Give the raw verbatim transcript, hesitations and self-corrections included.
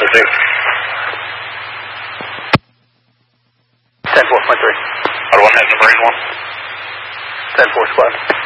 six. ten four point three. Auto one has a Marine one. ten four squad.